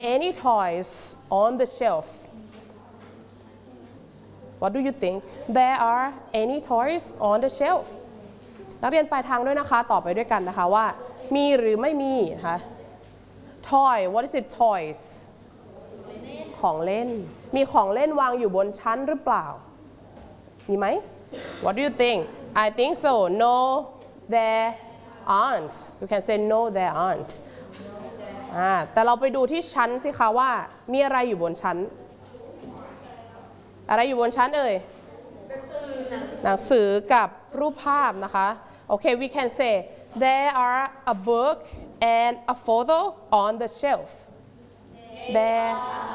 any toys on the shelf? What do you think? There are any toys on the shelf? นักเรียนปลายทางด้วยนะคะตอบไปด้วยกันนะคะว่ามีหรือไม่มีนะคะ Toy what is it toys ของเล่นมีของเล่นวางอยู่บนชั้นหรือเปล่ามีไหม What do you think? I think so. No, there aren't. You can say no, there aren't. แต่เราไปดูที่ชั้นสิคะว่ามีอะไรอยู่บนชั้นอะไรอยู่บนชั้นเอ่ยหนังสือกับรูปภาพนะคะโอเค we can say there are a book and a photo on the shelf there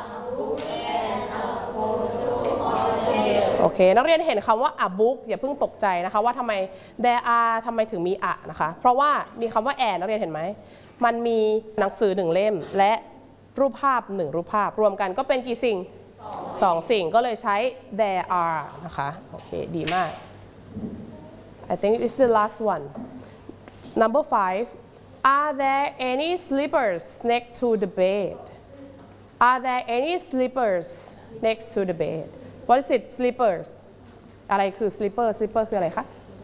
โอเคนักเรียนเห็นคำว่า a book อย่าเพิ่งตกใจนะคะว่าทำไม there are ทำไมถึงมี a นะคะเพราะว่ามีคำว่า and นักเรียนเห็นไหมมันมีหนังสือ1เล่มและรูปภาพ1รูปภาพรวมกันก็เป็นกี่สิ่ง2สิ่งก็เลยใช้ there are นะคะโอเคดีมาก I think this is the last one number 5 Are there any slippers next to the bed Are there any slippers next to the bed What is it slippers อะไรคือ slipper slipper คืออะไรคะ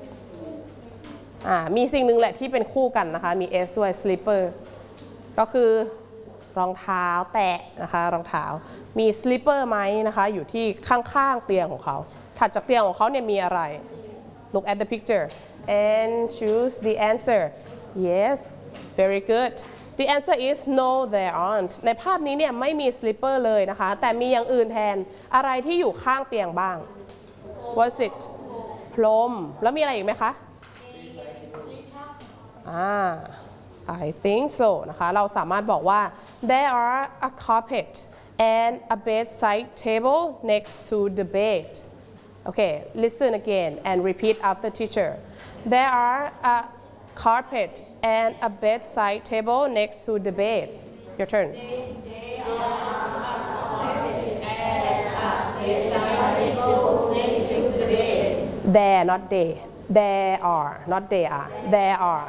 มีสิ่งหนึ่งแหละที่เป็นคู่กันนะคะมี s ด้วย slipper ก็คือรองเท้าแตะนะคะรองเท้ามี slipper ไหมนะคะอยู่ที่ข้างๆเตียงของเขาถัดจากเตียงของเขาเนี่ยมีอะไร Look at the picture and choose the answer Yes very good The answer is no there aren't ในภาพนี้เนี่ยไม่มี slipper เลยนะคะแต่มีอย่างอื่นแทนอะไรที่อยู่ข้างเตียงบ้าง What's it พรมแล้วมีอะไรอีกไหมคะI think so นะคะเราสามารถบอกว่า there are a carpet and a bedside table next to the bed Okay listen again and repeat after teacher There are a carpet and a bedside table next to the bed Your turn There are a carpet and a bedside table next to the bed There not they There are not they are There are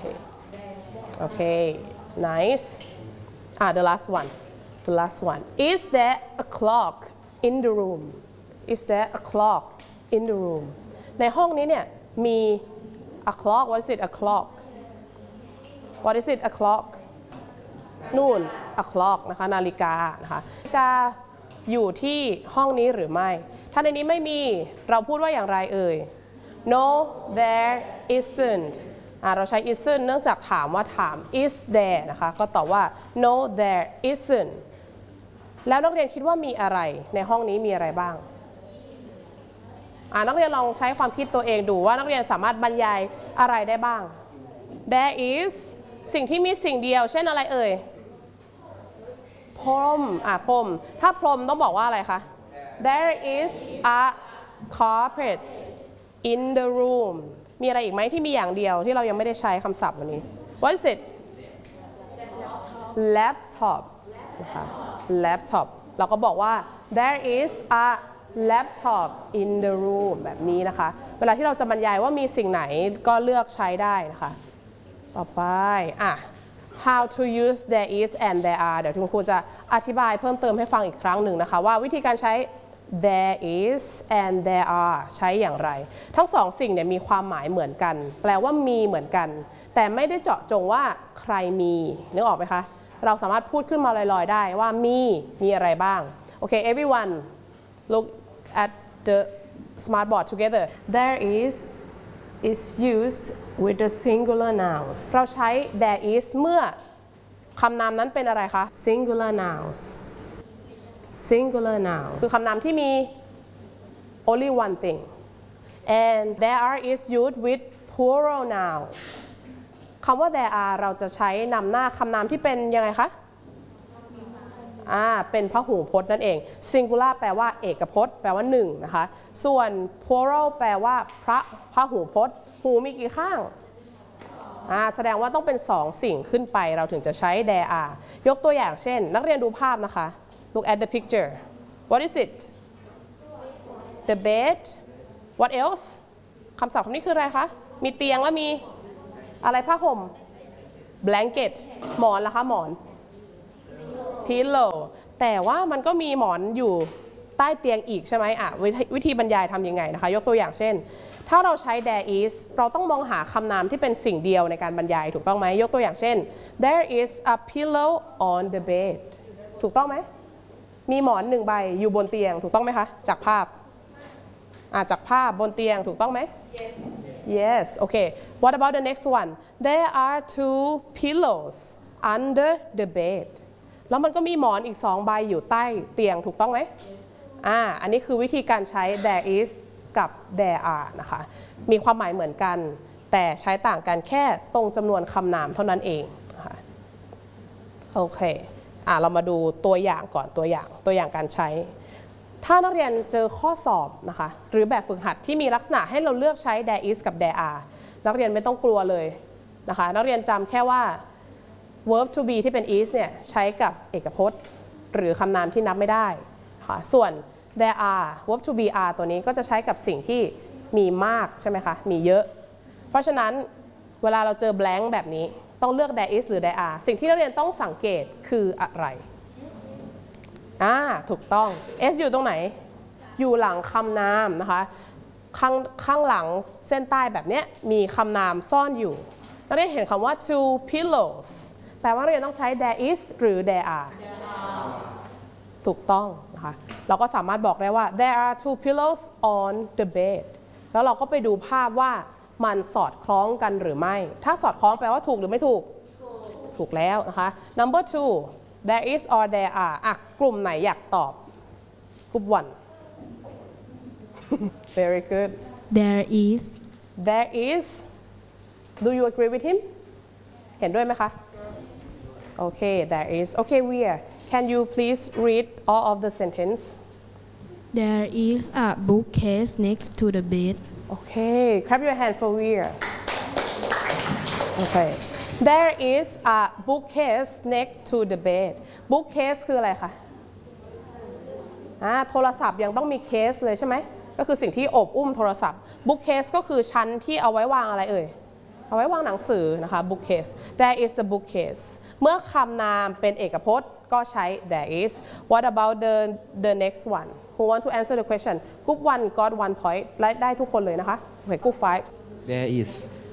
Okay nice the last one Is there a clock in the room Is there a clock in the room ในห้องนี้เนี่ยมี a clock What is it a clock What is it a clock นู่น a clock นะคะนาฬิกานะคะนาฬิกาอยู่ที่ห้องนี้หรือไม่ถ้าในนี้ไม่มีเราพูดว่าอย่างไรเอ่ย No there isn'tเราใช้ isn't เนื่องจากถามว่าถาม is there นะคะก็ตอบว่า no there isn't แล้วนักเรียนคิดว่ามีอะไรในห้องนี้มีอะไรบ้างนักเรียนลองใช้ความคิดตัวเองดูว่านักเรียนสามารถบรรยายอะไรได้บ้าง there is สิ่งที่มีสิ่งเดียวเช่นอะไรเอ่ยพรมพรมถ้าพรมต้องบอกว่าอะไรคะ there is a carpet in the roomมีอะไรอีกไหมที่มีอย่างเดียวที่เรายังไม่ได้ใช้คำศัพท์วันนี้ What is it laptop นะคะ laptop เราก็บอกว่า there is a laptop in the room แบบนี้นะคะเวลาที่เราจะบรรยายว่ามีสิ่งไหนก็เลือกใช้ได้นะคะต่อไปhow to use there is and there are เดี๋ยวคุณครูจะอธิบายเพิ่มเติมให้ฟังอีกครั้งหนึ่งนะคะว่าวิธีการใช้there is and there are ใช้อย่างไรทั้งสองสิ่งเนี่ยมีความหมายเหมือนกันแปลว่ามีเหมือนกันแต่ไม่ได้เจาะจงว่าใครมีนึกออกไหมคะเราสามารถพูดขึ้นมาลอยๆได้ว่ามีอะไรบ้างโอเค everyone look at the smart board together there is used with the singular nouns เราใช้ there is เมื่อคำนามนั้นเป็นอะไรคะ singular nouns singular noun คือคำนามที่มี only one thing and there are is used with plural nouns คำว่า there are เราจะใช้นำหน้าคำนามที่เป็นยังไงคะเป็นพหูพจน์นั่นเอง singular แปลว่าเอกพจน์แปลว่าหนึ่งนะคะส่วน plural แปลว่าพหูพจน์หูมีกี่ข้างแสดงว่าต้องเป็น2สิ่งขึ้นไปเราถึงจะใช้ there are ยกตัวอย่างเช่นนักเรียนดูภาพนะคะLook at the picture. What is it? The bed. What else? คำศัพท์คำนี้คืออะไรคะ มีเตียงแล้วมีอะไรผ้าห่ม blanket หมอนล่ะคะหมอน pillow แต่ว่ามันก็มีหมอนอยู่ใต้เตียงอีกใช่ไหมวิธีบรรยายทำยังไงนะคะยกตัวอย่างเช่นถ้าเราใช้ there is เราต้องมองหาคำนามที่เป็นสิ่งเดียวในการบรรยายถูกต้องไหมยกตัวอย่างเช่น there is a pillow on the bed ถูกต้องไหมมีหมอน1 ใบอยู่บนเตียงถูกต้องไหมคะจากภาพจากภาพบนเตียงถูกต้องไหม yes yes okay what about the next one there are 2 pillows under the bed แล้วมันก็มีหมอนอีก2 ใบอยู่ใต้เตียงถูกต้องไหม yes. อันนี้คือวิธีการใช้ there is กับ there are นะคะมีความหมายเหมือนกันแต่ใช้ต่างกันแค่ตรงจำนวนคำนามเท่านั้นเองนะคะโอเคเรามาดูตัวอย่างก่อนตัวอย่างการใช้ถ้านักเรียนเจอข้อสอบนะคะหรือแบบฝึกหัดที่มีลักษณะให้เราเลือกใช้ there is กับ there are นักเรียนไม่ต้องกลัวเลยนะคะนักเรียนจำแค่ว่า verb to be ที่เป็น is เนี่ยใช้กับเอกพจน์หรือคำนามที่นับไม่ได้ค่ะส่วน there are verb to be are ตัวนี้ก็จะใช้กับสิ่งที่มีมากใช่ไหมคะมีเยอะเพราะฉะนั้นเวลาเราเจอ blank แบบนี้ต้องเลือก there is หรือ there are สิ่งที่นักเรียนต้องสังเกตคืออะไรถูกต้อง S อยู่ตรงไหนอยู่หลังคำนามนะคะข้างหลังเส้นใต้แบบนี้มีคำนามซ่อนอยู่นักเรียนเห็นคำว่า two pillows แปลว่านักเรียนต้องใช้ there is หรือ there are ถูกต้องนะคะเราก็สามารถบอกได้ว่า there are 2 pillows on the bed แล้วเราก็ไปดูภาพว่ามันสอดคล้องกันหรือไม่ถ้าสอดคล้องแปลว่าถูกหรือไม่ถูกถูกแล้วนะคะ number 2 there is or there are กลุ่มไหนอยากตอบกลุ่ม 1 very good there is do you agree with him เห็นด้วยไหมคะโอเค there is okay Weir can you please read all of the sentence there is a bookcase next to the bed okay clap your hand for Weir okay there is a bookcase next to the bed bookcase คืออะไรคะโทรศัพท์ยังต้องมีเคสเลยใช่ไหมก็คือสิ่งที่โอบอุ้มโทรศัพท์ bookcase ก็คือชั้นที่เอาไว้วางอะไรเอ่ยเอาไว้วางหนังสือนะคะ bookcase there is a bookcase เมื่อคำนามเป็นเอกพจน์ก็ใช้ there is what about the next one who want to answer the question group 1 got 1 point และได้ทุกคนเลยนะคะโอเค group 5 there is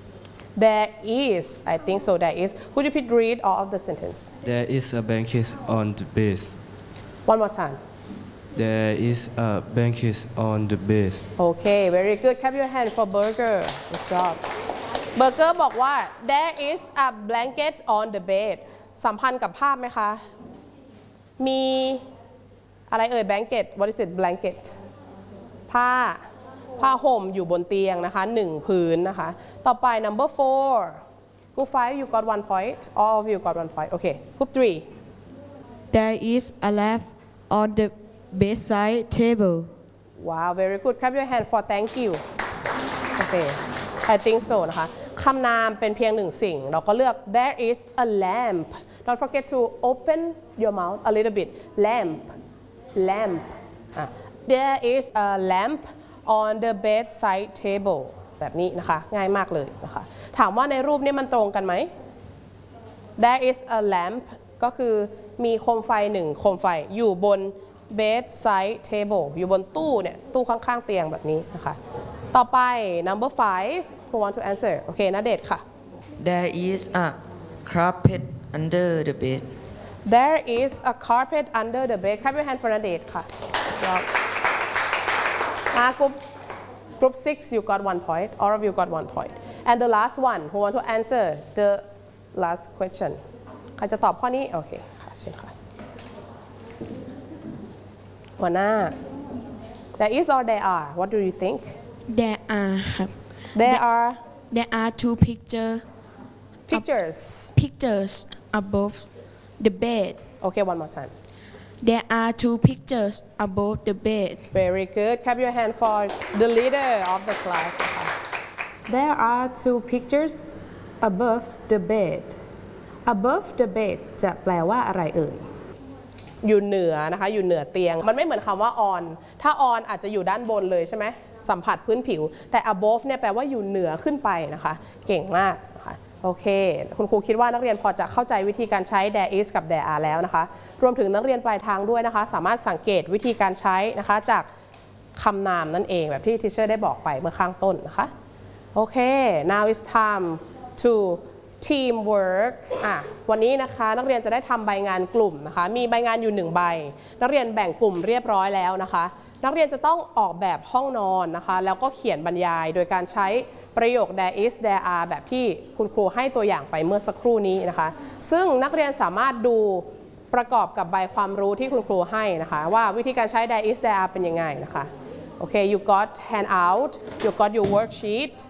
I think so there is could you please read all of the sentence there is a blanket on the bed one more time there is a blanket on the bed okay very good clap your hand for Burger good job Burger บอกว่า there is a blanket on the bed สัมพันธ์กับภาพไหมคะมีอะไรเอ่ย blanket what is it blanket ผ้าห่มอยู่บนเตียงนะคะ1 ผืนนะคะต่อไป number 4 group 5 you got 1 point all of you got 1 point okay group 3 there is a lamp on the bedside table wow very good clap your hand for thank you okay I think so นะคะคำนามเป็นเพียง1 สิ่งเราก็เลือก there is a lamp don't forget to open your mouth a little bit lamp there is a lamp on the bedside table แบบนี้นะคะง่ายมากเลยนะคะถามว่าในรูปนี้มันตรงกันไหม there is a lamp ก็คือมีโคมไฟ1 โคมไฟอยู่บน bedside table อยู่บนตู้เนี่ยตู้ข้างๆเตียงแบบนี้นะคะต่อไป number 5 who want to answer โอเคณเดชน์ค่ะ There is a carpet under the bed there is a carpet under the bed clap your hand for ณเดชน์ค่ะgroup 6 you got 1 point all of you got 1 point and the last one who want to answer the last question ใครจะตอบข้อนี้โอเคค่ะเชิญค่ะหัวหน้า there is or there are what do you think there are there are 2 pictures above the bed okay one more time there are 2 pictures above the bed very good clap your hand for the leader of the class there are 2 pictures above the bed above the bed จะแปลว่าอะไรเอ่ยอยู่เหนือนะคะอยู่เหนือเตียงมันไม่เหมือนคำว่า on ถ้า on อาจจะอยู่ด้านบนเลยใช่ไหมสัมผัสพื้นผิวแต่ above เนี่ยแปลว่าอยู่เหนือขึ้นไปนะคะเก่งมากนะคะโอเคคุณครูคิดว่านักเรียนพอจะเข้าใจวิธีการใช้ there is กับ there are แล้วนะคะรวมถึงนักเรียนปลายทางด้วยนะคะสามารถสังเกตวิธีการใช้นะคะจากคำนามนั่นเองแบบที่ทีเชอร์ได้บอกไปเมื่อข้างต้นนะคะโอเค now it's time to teamwork วันนี้นะคะนักเรียนจะได้ทำใบงานกลุ่มนะคะมีใบงานอยู่1ใบนักเรียนแบ่งกลุ่มเรียบร้อยแล้วนะคะนักเรียนจะต้องออกแบบห้องนอนนะคะแล้วก็เขียนบรรยายโดยการใช้ประโยค there is there are แบบที่คุณครูให้ตัวอย่างไปเมื่อสักครู่นี้นะคะซึ่งนักเรียนสามารถดูประกอบกับใบความรู้ที่คุณครูให้นะคะว่าวิธีการใช้ there is there are เป็นยังไงนะคะโอเค you got handout you got your worksheet